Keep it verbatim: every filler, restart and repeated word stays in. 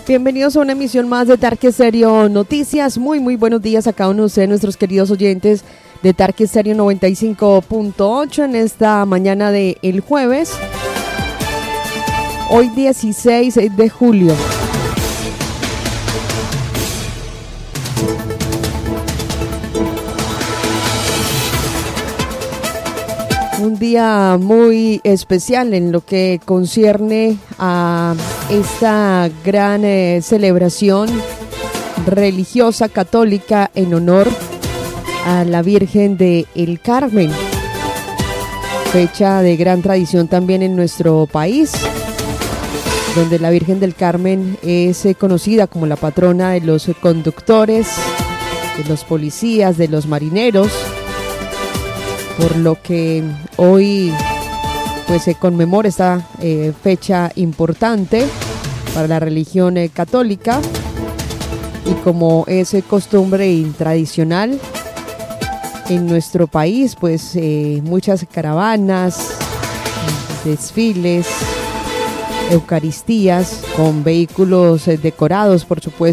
Bienvenidos a una emisión más de Tarque Stereo Noticias. Muy, muy buenos días a cada uno de ustedes, nuestros queridos oyentes de Tarque Stereo noventa y cinco punto ocho en esta mañana de el jueves, hoy dieciséis de julio. Un día muy especial en lo que concierne a esta gran eh, celebración religiosa católica en honor a la Virgen de El Carmen, fecha de gran tradición también en nuestro país, donde la Virgen del Carmen es eh, conocida como la patrona de los conductores, de los policías, de los marineros, por lo que hoy pues se conmemora esta eh, fecha importante para la religión eh, católica, y como es eh, costumbre y tradicional en nuestro país, pues eh, muchas caravanas, desfiles, eucaristías con vehículos eh, decorados, por supuesto,